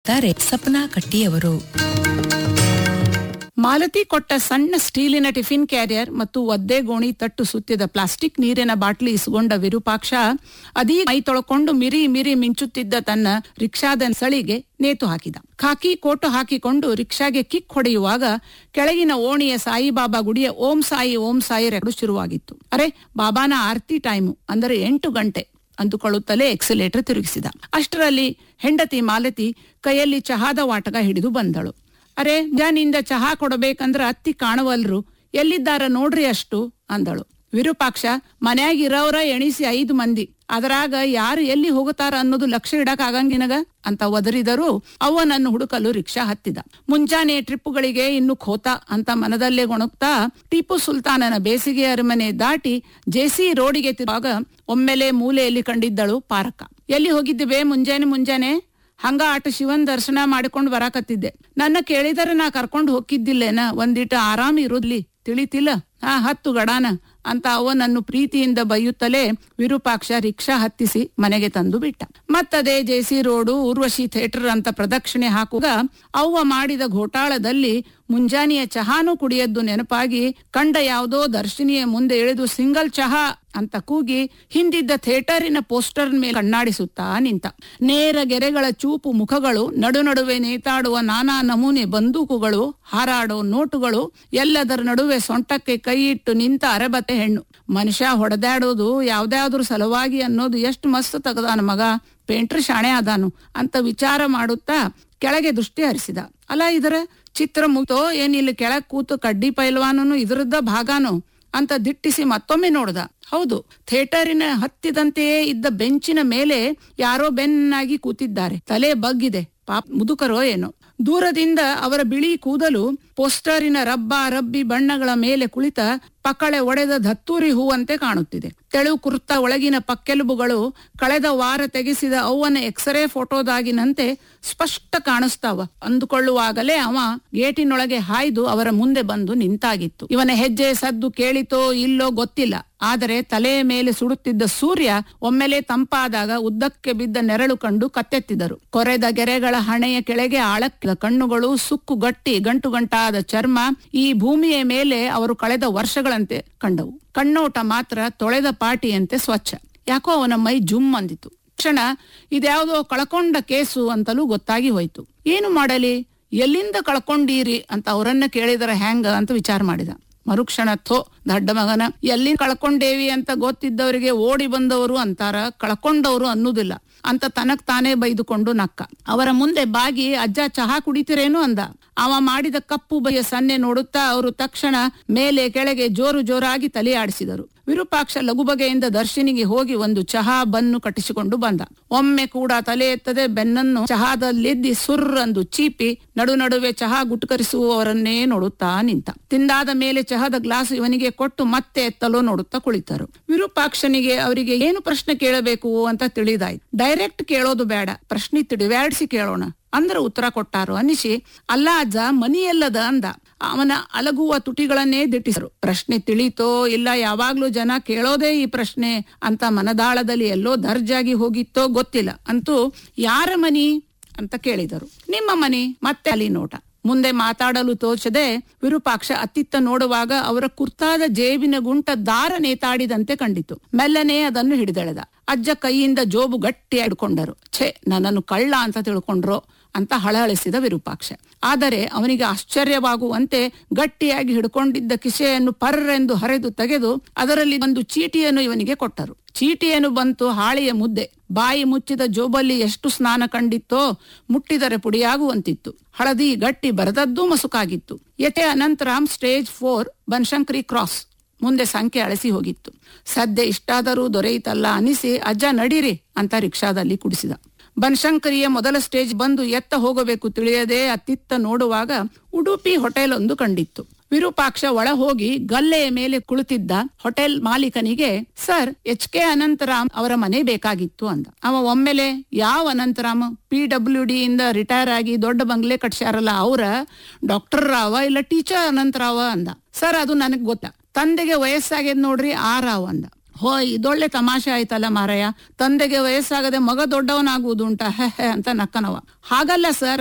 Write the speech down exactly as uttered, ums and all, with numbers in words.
ತಾರೆ ಸಪ್ನಾ ಕಟ್ಟಿಯವರು. ಮಾಲತಿ ಕೊಟ್ಟ ಸಣ್ಣ ಸ್ಟೀಲಿನ ಟಿಫಿನ್ ಕ್ಯಾರಿಯರ್ ಮತ್ತು ಒದ್ದೆ ಗೋಣಿ ತಟ್ಟು ಸುತ್ತಿದ ಪ್ಲಾಸ್ಟಿಕ್ ನೀರಿನ ಬಾಟ್ಲಿ ಇಸುಗೊಂಡ ವಿರೂಪಾಕ್ಷ ಅದೀ ಮೈ ತೊಳಕೊಂಡು ಮಿರಿ ಮಿರಿ ಮಿಂಚುತ್ತಿದ್ದ ತನ್ನ ರಿಕ್ಷಾದ ಸಳಿಗೆ ನೇತು ಹಾಕಿದ. ಖಾಕಿ ಕೋಟು ಹಾಕಿಕೊಂಡು ರಿಕ್ಷಾಗೆ ಕಿಕ್ ಹೊಡೆಯುವಾಗ ಕೆಳಗಿನ ಓಣಿಯ ಸಾಯಿಬಾಬಾ ಗುಡಿಯ ಓಂ ಸಾಯಿ ಓಂ ಸಾಯಿ ರೆಕಡು ಶುರುವಾಗಿತ್ತು. ಅರೆ, ಬಾಬಾನ ಆರ್ತಿ ಟೈಮು ಅಂದರೆ ಎಂಟು ಗಂಟೆ ಅಂದುಕೊಳ್ಳುತ್ತಲೇ ಎಕ್ಸಿಲೇಟರ್ ತಿರುಗಿಸಿದ. ಅಷ್ಟರಲ್ಲಿ ಹೆಂಡತಿ ಮಾಲತಿ ಕೈಯಲ್ಲಿ ಚಹಾದ ವಾಟಕ ಹಿಡಿದು ಬಂದಳು. ಅರೆ, ಜಾನಿಂದ ಚಹಾ ಕೊಡಬೇಕಂದ್ರ ಅತ್ತಿ ಕಾಣವಲ್ರು, ಎಲ್ಲಿದ್ದಾರ ನೋಡ್ರಿ ಅಷ್ಟು ಅಂದಳು. ವಿರೂಪಾಕ್ಷ ಮನ್ಯಾಗಿರೋರ ಎಣಿಸಿ ಐದು ಮಂದಿ, ಅದರಾಗ ಯಾರು ಎಲ್ಲಿ ಹೋಗುತ್ತಾರ ಅನ್ನೋದು ಲಕ್ಷ್ಯ ಇಡಕ್ ಆಗಂಗಿನಗ ಅಂತ ಒದರಿದರೂ ಅವನನ್ನು ಹುಡುಕಲು ರಿಕ್ಷಾ ಹತ್ತಿದ. ಮುಂಜಾನೆ ಟ್ರಿಪ್ಪುಗಳಿಗೆ ಇನ್ನು ಖೋತಾ ಅಂತ ಮನದಲ್ಲೇ ಗೊಣಗ್ತಾ ಟಿಪ್ಪು ಸುಲ್ತಾನನ ಬೇಸಿಗೆ ಅರಮನೆ ದಾಟಿ ಜೆಸಿ ರೋಡಿಗೆ ತಿರುವಾಗ ಒಮ್ಮೆಲೆ ಮೂಲೆಯಲ್ಲಿ ಕಂಡಿದ್ದಳು ಪಾರಕ್ಕ. ಎಲ್ಲಿ ಹೋಗಿದ್ದೆ ಮುಂಜಾನೆ ಮುಂಜಾನೆ? ಹಂಗ ಆಟ ಶಿವನ್ ದರ್ಶನ ಮಾಡಿಕೊಂಡು ಬರಾಕತ್ತಿದ್ದೆ. ನನ್ನ ಕೇಳಿದರೆ ನಾ ಕರ್ಕೊಂಡು ಹೋಗಿದ್ದಿಲ್ಲೇನ, ಒಂದಿಟ ಆರಾಮ್ ಇರೋದ್ಲಿ, ತಿಳಿತಿಲ್ಲ? ಹಾ, ಹತ್ತು ಗಡಾನ ಅಂತ ಅವನನ್ನು ಪ್ರೀತಿಯಿಂದ ಬೈಯುತ್ತಲೇ ವಿರೂಪಾಕ್ಷ ರಿಕ್ಷಾ ಹತ್ತಿಸಿ ಮನೆಗೆ ತಂದು ಬಿಟ್ಟ. ಮತ್ತದೇ ಜೆಸಿ ರೋಡು ಊರ್ವಶಿ ಥಿಯೇಟರ್ ಅಂತ ಪ್ರದಕ್ಷಿಣೆ ಹಾಕುವಾಗ ಅವ್ವ ಮಾಡಿದ ಘೋಟಾಳದಲ್ಲಿ ಮುಂಜಾನೆಯ ಚಹಾನು ಕುಡಿಯದ್ದು ನೆನಪಾಗಿ ಕಂಡ ಯಾವುದೋ ದರ್ಶಿನಿಯ ಮುಂದೆ ಇಳಿದು ಸಿಂಗಲ್ ಚಹಾ ಅಂತ ಕೂಗಿ ಹಿಂದಿದ್ದ ಥಿಯೇಟರಿನ ಪೋಸ್ಟರ್ ಮೇಲೆ ಕಣ್ಣಾಡಿಸುತ್ತಾ ನಿಂತ. ನೇರ ಗೆರೆಗಳ ಚೂಪು ಮುಖಗಳು, ನಡು ನಡುವೆ ನೇತಾಡುವ ನಾನಾ ನಮೂನೆ ಬಂದೂಕುಗಳು, ಹಾರಾಡೋ ನೋಟುಗಳು, ಎಲ್ಲದರ ನಡುವೆ ಸೊಂಟಕ್ಕೆ ಕೈ ಇಟ್ಟು ನಿಂತ ಅರೆಬತ್ತೆ ಹೆಣ್ಣು. ಮನುಷ್ಯ ಹೊಡೆದಾಡೋದು ಯಾವ್ದಾದ್ರು ಸಲುವಾಗಿ ಅನ್ನೋದು ಎಷ್ಟು ಮಸ್ತ್ ತಗದಾನ ಮಗ, ಪೇಂಟ್ರ್ ಶಾಣೆ ಆದಾನು ಅಂತ ವಿಚಾರ ಮಾಡುತ್ತಾ ಕೆಳಗೆ ದೃಷ್ಟಿ ಹರಿಸಿದ. ಅಲ್ಲ, ಇದರ ಚಿತ್ರ ಮುಗ್ತೋ ಏನಿಲ್ಲ, ಕೆಳಗ್ ಕೂತು ಕಡ್ಡಿ ಪೈಲ್ವಾನನು ಇದರದ್ದ ಭಾಗಾನು ಅಂತ ದಿಟ್ಟಿಸಿ ಮತ್ತೊಮ್ಮೆ ನೋಡ್ದ. ಹೌದು, ಥಿಯೇಟರಿನ ಹತ್ತಿದಂತೆಯೇ ಇದ್ದ ಬೆಂಚಿನ ಮೇಲೆ ಯಾರೋ ಬೆನ್ನಾಗಿ ಕೂತಿದ್ದಾರೆ. ತಲೆ ಬಗ್ಗಿದೆ, ಪಾಪ ಮುದುಕರೋ ಏನೋ. ದೂರದಿಂದ ಅವರ ಬಿಳಿ ಕೂದಲು ಪೋಸ್ಟರಿನ ರಬ್ಬ ರಬ್ಬಿ ಬಣ್ಣಗಳ ಮೇಲೆ ಕುಳಿತ ಪಕಳೆ ಒಡೆದ ದತ್ತೂರಿ ಹೂವಂತೆ ಕಾಣುತ್ತಿದೆ. ತೆಳು ಕುರ್ತ ಒಳಗಿನ ಪಕ್ಕೆಲುಬುಗಳು ಕಳೆದ ವಾರ ತೆಗೆಸಿದ ಅವ್ವನ ಎಕ್ಸ್ರೇ ಫೋಟೋದಾಗಿನಂತೆ ಸ್ಪಷ್ಟ ಕಾಣಿಸ್ತಾವ ಅಂದುಕೊಳ್ಳುವಾಗಲೇ ಅವ ಗೇಟಿನೊಳಗೆ ಹಾಯ್ದು ಅವರ ಮುಂದೆ ಬಂದು ನಿಂತಾಗಿತ್ತು. ಇವನ ಹೆಜ್ಜೆ ಸದ್ದು ಕೇಳಿತೋ ಇಲ್ಲೋ ಗೊತ್ತಿಲ್ಲ, ಆದರೆ ತಲೆಯ ಮೇಲೆ ಸುಡುತ್ತಿದ್ದ ಸೂರ್ಯ ಒಮ್ಮೆಲೆ ತಂಪಾದಾಗ ಉದ್ದಕ್ಕೆ ಬಿದ್ದ ನೆರಳು ಕಂಡು ಕತ್ತೆತ್ತಿದರು. ಕೊರೆದ ಗೆರೆಗಳ ಹಣೆಯ ಕೆಳಗೆ ಆಳಕ್ಕಿದ ಕಣ್ಣುಗಳು, ಸುಕ್ಕು ಗಟ್ಟಿ ಗಂಟು ಗಂಟಾದ ಚರ್ಮ ಈ ಭೂಮಿಯ ಮೇಲೆ ಅವರು ಕಳೆದ ವರ್ಷಗಳಂತೆ ಕಂಡವು. ಕಣ್ಣೋಟ ಮಾತ್ರ ತೊಳೆದ ಪಾಟಿಯಂತೆ ಸ್ವಚ್ಛ. ಯಾಕೋ ಅವನ ಮೈ ಜುಮ್ ಅಂದಿತು. ಕ್ಷಣ ಇದ್ಯಾವುದೋ ಕಳ್ಕೊಂಡ ಕೇಸು ಅಂತಲೂ ಗೊತ್ತಾಗಿ ಹೋಯ್ತು. ಏನು ಮಾಡಲಿ, ಎಲ್ಲಿಂದ ಕಳ್ಕೊಂಡೀರಿ ಅಂತ ಅವರನ್ನ ಕೇಳಿದರ ಹ್ಯಾಂಗ ಅಂತ ವಿಚಾರ ಮಾಡಿದ. ಮರುಕ್ಷಣ ಥೋ ದಡ್ಡ ಮಗನ, ಎಲ್ಲಿ ಕಳ್ಕೊಂಡೇವಿ ಅಂತ ಗೊತ್ತಿದ್ದವರಿಗೆ ಓಡಿ ಬಂದವರು ಅಂತಾರ, ಕಳ್ಕೊಂಡವರು ಅನ್ನುದಿಲ್ಲ ಅಂತ ತನಕ್ ತಾನೇ ಬೈದುಕೊಂಡು ನಕ್ಕ. ಅವರ ಮುಂದೆ ಬಾಗಿ ಅಜ್ಜ ಚಹಾ ಕುಡಿತಿರೇನು ಅಂದ. ಅವ ಮಾಡಿದ ಕಪ್ಪು ಬಯ್ಯ ಸನ್ನೆ ನೋಡುತ್ತಾ ಅವರು ತಕ್ಷಣ ಮೇಲೆ ಕೆಳಗೆ ಜೋರು ಜೋರಾಗಿ ತಲೆ ಆಡಿಸಿದರು. ವಿರೂಪಾಕ್ಷ ಲಘುಬಗೆಯಿಂದ ದರ್ಶಿನಿಗೆ ಹೋಗಿ ಒಂದು ಚಹಾ ಬನ್ನು ಕಟ್ಟಿಸಿಕೊಂಡು ಬಂದ. ಒಮ್ಮೆ ಕೂಡ ತಲೆ ಎತ್ತದೆ ಬೆನ್ನನ್ನು ಚಹಾದಲ್ಲಿದ್ದಿ ಸುರ್ರಂದು ಚೀಪಿ ನಡು ನಡುವೆ ಚಹಾ ಗುಟ್ಕರಿಸುವವರನ್ನೇ ನೋಡುತ್ತಾ ನಿಂತ. ತಿಂದಾದ ಮೇಲೆ ಚಹಾದ ಗ್ಲಾಸ್ ಇವನಿಗೆ ಕೊಟ್ಟು ಮತ್ತೆ ಎತ್ತಲೋ ನೋಡುತ್ತಾ ಕುಳಿತರು. ವಿರೂಪಾಕ್ಷನಿಗೆ ಅವರಿಗೆ ಏನು ಪ್ರಶ್ನೆ ಕೇಳಬೇಕು ಅಂತ ತಿಳಿದಾಯ್ತು. ಡೈರೆಕ್ಟ್ ಕೇಳೋದು ಬೇಡ, ಪ್ರಶ್ನೆ ತಿಳಿವ್ಯಾಡಿಸಿ ಕೇಳೋಣ ಅಂದ್ರೆ ಉತ್ತರ ಕೊಟ್ಟಾರು ಅನ್ನಿಸಿ, ಅಲ್ಲ ಅಜ್ಜ ಮನಿ ಎಲ್ಲದ ಅಂದ. ಅವನ ಅಲಗುವ ತುಟಿಗಳನ್ನೇ ದಿಟ್ಟಿಸರು. ಪ್ರಶ್ನೆ ತಿಳಿತೋ ಇಲ್ಲ, ಯಾವಾಗ್ಲೂ ಜನ ಕೇಳೋದೇ ಈ ಪ್ರಶ್ನೆ ಅಂತ ಮನದಾಳದಲ್ಲಿ ಎಲ್ಲೋ ದರ್ಜಾಗಿ ಹೋಗಿತ್ತೋ ಗೊತ್ತಿಲ್ಲ. ಅಂತೂ ಯಾರ ಮನಿ ಅಂತ ಕೇಳಿದರು. ನಿಮ್ಮ ಮನಿ. ಮತ್ತೆ ಅಲ್ಲಿ ನೋಟ. ಮುಂದೆ ಮಾತಾಡಲು ತೋಚದೆ ವಿರೂಪಾಕ್ಷ ಅತ್ತಿತ್ತ ನೋಡುವಾಗ ಅವರ ಕುರ್ತಾದ ಜೇಬಿನ ಗುಂಟ ದಾರ ನೇತಾಡಿದಂತೆ ಕಂಡಿತು. ಮೆಲ್ಲನೆ ಅದನ್ನು ಹಿಡಿದೆಳೆದ. ಅಜ್ಜ ಕೈಯಿಂದ ಜೋಬು ಗಟ್ಟಿ ಹಿಡ್ಕೊಂಡರು. ಛೇ, ನನ್ನನ್ನು ಕಳ್ಳ ಅಂತ ತಿಳ್ಕೊಂಡ್ರೋ ಅಂತ ಹಳಹಳಿಸಿದ ವಿರೂಪಾಕ್ಷ. ಆದರೆ ಅವನಿಗೆ ಆಶ್ಚರ್ಯವಾಗುವಂತೆ ಗಟ್ಟಿಯಾಗಿ ಹಿಡ್ಕೊಂಡಿದ್ದ ಕಿಸೆಯನ್ನು ಪರ್ರೆಂದು ಹರಿದು ತೆಗೆದು ಅದರಲ್ಲಿ ಒಂದು ಚೀಟಿಯನ್ನು ಇವನಿಗೆ ಕೊಟ್ಟರು. ಚೀಟಿಯನ್ನು ಬಂತು ಹಾಳೆಯ ಮುದ್ದೆ. ಬಾಯಿ ಮುಚ್ಚಿದ ಜೋಬಲ್ಲಿ ಎಷ್ಟು ಸ್ನಾನ ಕಂಡಿತ್ತೋ, ಮುಟ್ಟಿದರೆ ಪುಡಿಯಾಗುವಂತಿತ್ತು. ಹಳದಿ ಗಟ್ಟಿ ಬರದದ್ದೂ ಮಸುಕಾಗಿತ್ತು. ಯತೆ Anantharam stage four Banashankari cross. ಮುಂದೆ ಸಂಖ್ಯೆ ಅಳಿಸಿ ಹೋಗಿತ್ತು. ಸದ್ಯ ಇಷ್ಟಾದರೂ ದೊರೆಯಿತಲ್ಲ ಅನಿಸಿ ಅಜ್ಜ ನಡೀರಿ ಅಂತ ರಿಕ್ಷಾದಲ್ಲಿ ಕುಡಿಸಿದ. ಬನಶಂಕರಿಯ ಮೊದಲ ಸ್ಟೇಜ್ ಬಂದು ಎತ್ತ ಹೋಗಬೇಕು ತಿಳಿಯದೆ ಅತ್ತಿತ್ತ ನೋಡುವಾಗ ಉಡುಪಿ ಹೋಟೆಲ್ ಒಂದು ಕಂಡಿತ್ತು. ವಿರೂಪಾಕ್ಷ ಒಳ ಹೋಗಿ ಗಲ್ಲೆಯ ಮೇಲೆ ಕುಳಿತಿದ್ದ hotel ಮಾಲೀಕನಿಗೆ, sir, H K Anantharam ಅವರ ಮನೆ ಬೇಕಾಗಿತ್ತು ಅಂದ. ಅವ ಒಮ್ಮೆಲೆ, ಯಾವ ಅನಂತರಾಮ್? ಪಿ ಡಬ್ಲ್ಯೂ ಡಿ ಇಂದ ರಿಟೈರ್ ಆಗಿ ದೊಡ್ಡ ಬಂಗ್ಲೆ ಕಟ್ಸ್ಯಾರಲ್ಲ ಅವರ? ಡಾಕ್ಟರ್ ರಾವ ಇಲ್ಲ ಟೀಚರ್ ಅನಂತರಾವ ಅಂದ. ಸರ್, ಅದು ನನಗ್ ಗೊತ್ತ, ತಂದೆಗೆ ವಯಸ್ಸಾಗ್ಯದ್ ನೋಡ್ರಿ ಆ ರಾವ್ ಅಂದ. ಹೋ ಇದೊಳ್ಳೆ ತಮಾಷೆ ಆಯ್ತಲ್ಲ ಮಾರಾಯ, ತಂದೆಗೆ ವಯಸ್ಸಾಗದೆ ಮಗ ದೊಡ್ಡವನಾಗುವುದುಂಟ ಹೆ ಹೆ ಅಂತ ನಕ್ಕನವ. ಹಾಗಲ್ಲ ಸರ್,